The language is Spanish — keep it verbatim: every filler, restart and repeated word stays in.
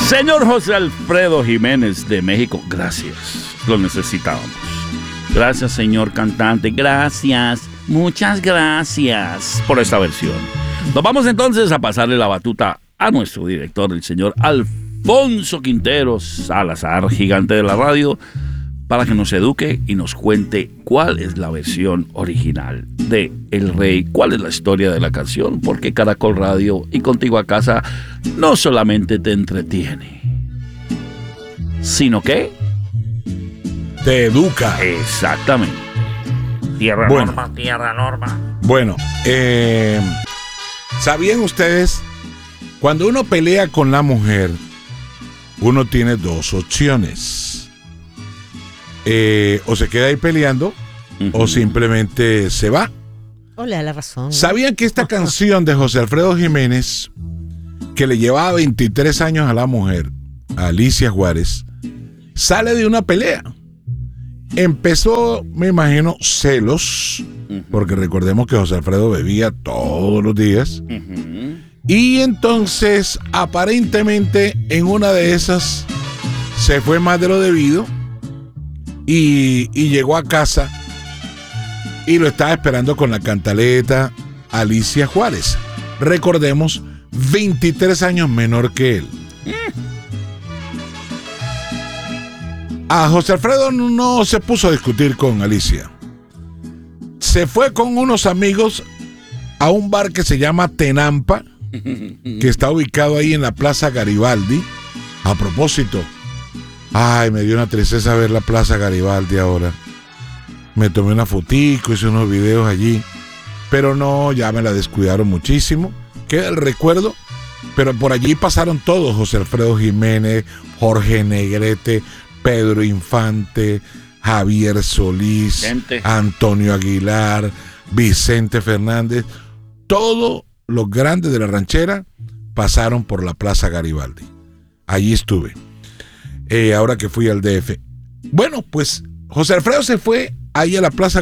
Señor José Alfredo Jiménez de México, gracias, lo necesitábamos. Gracias, señor cantante, gracias, muchas gracias por esta versión. Nos vamos entonces a pasarle la batuta a nuestro director, el señor Alfonso Quinteros Salazar, gigante de la radio, para que nos eduque y nos cuente cuál es la versión original de El Rey, cuál es la historia de la canción, porque Caracol Radio y Contigo a Casa no solamente te entretiene, sino que te educa. Exactamente. Tierra Bueno. norma, tierra norma. Bueno, eh, ¿sabían ustedes? Cuando uno pelea con la mujer, uno tiene dos opciones. Eh, o se queda ahí peleando, uh-huh, o simplemente se va. O le da la razón. ¿Sabían que esta canción de José Alfredo Jiménez, que le llevaba veintitrés años a la mujer, a Alicia Juárez, sale de una pelea? Empezó, me imagino, celos, uh-huh, porque recordemos que José Alfredo bebía todos los días, uh-huh, y entonces aparentemente en una de esas se fue más de lo debido y, y llegó a casa y lo estaba esperando con la cantaleta Alicia Juárez. Recordemos, veintitrés años menor que él. A José Alfredo no se puso a discutir con Alicia. Se fue con unos amigos a un bar que se llama Tenampa, que está ubicado ahí en la Plaza Garibaldi. A propósito, ay, me dio una tristeza ver la Plaza Garibaldi ahora. Me tomé una fotico, hice unos videos allí, pero no, ya me la descuidaron muchísimo. Queda el recuerdo, pero por allí pasaron todos: José Alfredo Jiménez, Jorge Negrete, Pedro Infante, Javier Solís, Gente. Antonio Aguilar, Vicente Fernández. Todos los grandes de la ranchera pasaron por la Plaza Garibaldi. Allí estuve, eh, ahora que fui al D F. Bueno, pues José Alfredo se fue ahí a la Plaza